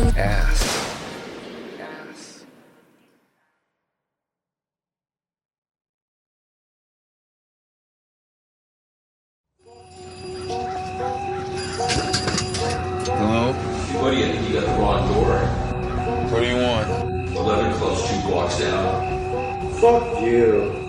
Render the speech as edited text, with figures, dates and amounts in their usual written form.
Ass. Hello? Hey, buddy, I think you got the wrong door. What do you want? 11 Club's 2 blocks down. Fuck you.